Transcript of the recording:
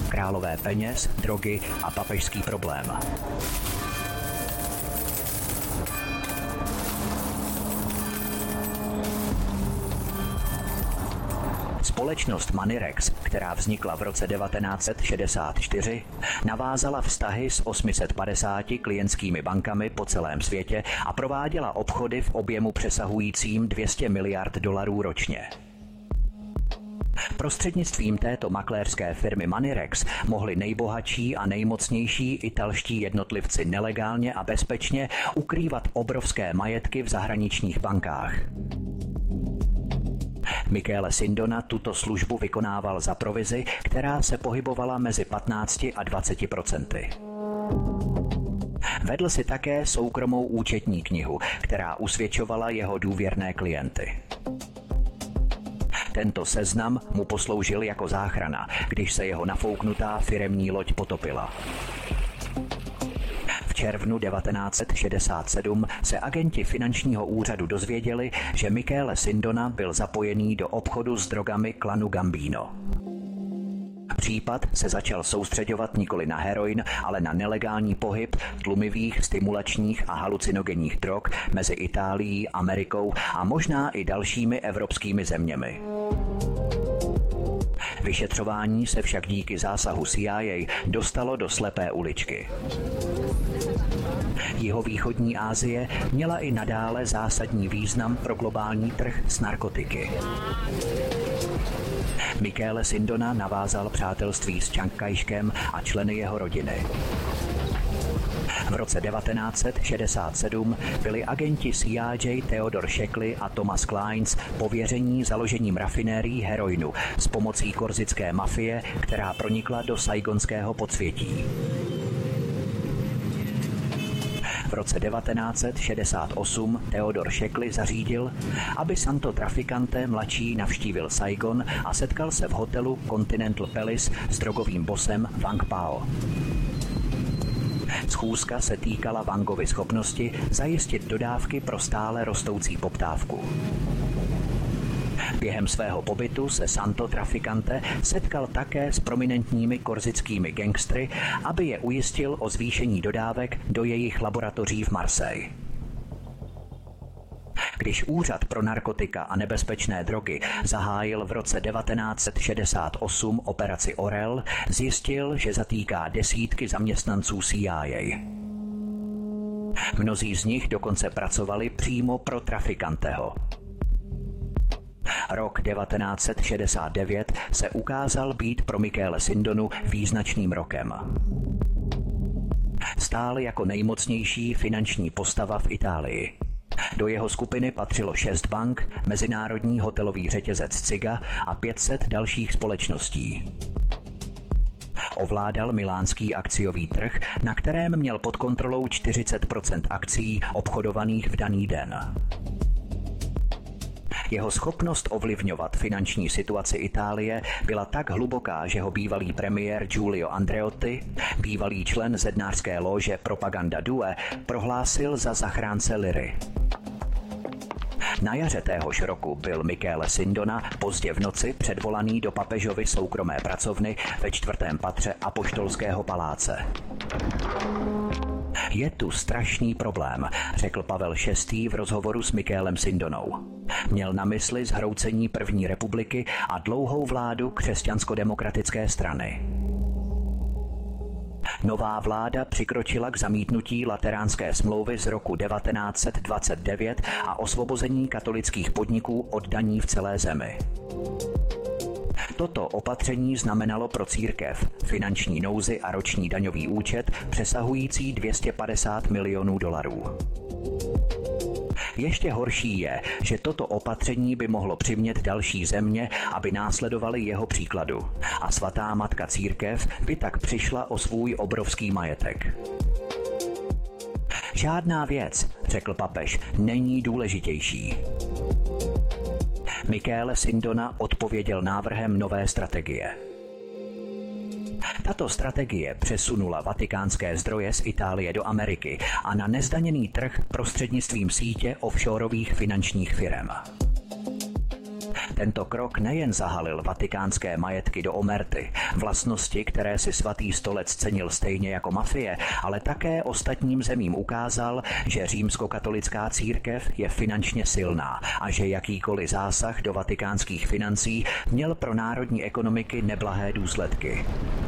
Králové peněz, drogy a papežský problém. Společnost Manirex, která vznikla v roce 1964, navázala vztahy s 850 klientskými bankami po celém světě a prováděla obchody v objemu přesahujícím 200 miliard dolarů ročně. Prostřednictvím této makléřské firmy Manirex mohli nejbohatší a nejmocnější italští jednotlivci nelegálně a bezpečně ukrývat obrovské majetky v zahraničních bankách. Michele Sindona tuto službu vykonával za provizi, která se pohybovala mezi 15 a 20%. Vedl si také soukromou účetní knihu, která usvědčovala jeho důvěrné klienty. Tento seznam mu posloužil jako záchrana, když se jeho nafouknutá firemní loď potopila. V červnu 1967 se agenti finančního úřadu dozvěděli, že Michele Sindona byl zapojený do obchodu s drogami klanu Gambino. Případ se začal soustřeďovat nikoli na heroin, ale na nelegální pohyb tlumivých, stimulačních a halucinogenních drog mezi Itálií, Amerikou a možná i dalšími evropskými zeměmi. Vyšetřování se však díky zásahu CIA dostalo do slepé uličky. Jihovýchodní Asie měla i nadále zásadní význam pro globální trh s narkotiky. Michele Sindona navázal přátelství s Chiang Kai-škem a členy jeho rodiny. V roce 1967 byli agenti CIA Theodore Sheckley a Thomas Kleins pověření založením rafinérií heroinu s pomocí korzické mafie, která pronikla do saigonského podsvětí. V roce 1968 Theodore Sheckley zařídil, aby Santo Traficante mladší navštívil Saigon a setkal se v hotelu Continental Palace s drogovým bosem Wang Pao. Schůzka se týkala Wangovy schopnosti zajistit dodávky pro stále rostoucí poptávku. Během svého pobytu se Santo Traficante setkal také s prominentními korzickými gangstry, aby je ujistil o zvýšení dodávek do jejich laboratoří v Marseille. Když Úřad pro narkotika a nebezpečné drogy zahájil v roce 1968 operaci Orel, zjistil, že zatýká desítky zaměstnanců CIA. Mnozí z nich dokonce pracovali přímo pro Traficanteho. Rok 1969 se ukázal být pro Michele Sindonu význačným rokem. Stál jako nejmocnější finanční postava v Itálii. Do jeho skupiny patřilo 6 bank, mezinárodní hotelový řetězec Ciga a 500 dalších společností. Ovládal milánský akciový trh, na kterém měl pod kontrolou 40% akcií obchodovaných v daný den. Jeho schopnost ovlivňovat finanční situaci Itálie byla tak hluboká, že ho bývalý premiér Giulio Andreotti, bývalý člen zednářské lóže Propaganda Due, prohlásil za zachránce liry. Na jaře téhož roku byl Michele Sindona pozdě v noci předvolaný do papežovy soukromé pracovny ve 4. patře Apoštolského paláce. Je tu strašný problém, řekl Pavel VI. V rozhovoru s Michelem Sindonou. Měl na mysli zhroucení první republiky a dlouhou vládu křesťansko-demokratické strany. Nová vláda přikročila k zamítnutí Lateránské smlouvy z roku 1929 a osvobození katolických podniků od daní v celé zemi. Toto opatření znamenalo pro církev finanční nouzi a roční daňový účet přesahující 250 milionů dolarů. Ještě horší je, že toto opatření by mohlo přimět další země, aby následovaly jeho příkladu. A svatá matka církev by tak přišla o svůj obrovský majetek. Žádná věc, řekl papež, není důležitější. Michele Sindona odpověděl návrhem nové strategie. Tato strategie přesunula vatikánské zdroje z Itálie do Ameriky a na nezdaněný trh prostřednictvím sítě offshoreových finančních firem. Tento krok nejen zahalil vatikánské majetky do omerty, vlastnosti, které si Svatý stolec cenil stejně jako mafie, ale také ostatním zemím ukázal, že římskokatolická církev je finančně silná a že jakýkoliv zásah do vatikánských financí měl pro národní ekonomiky neblahé důsledky.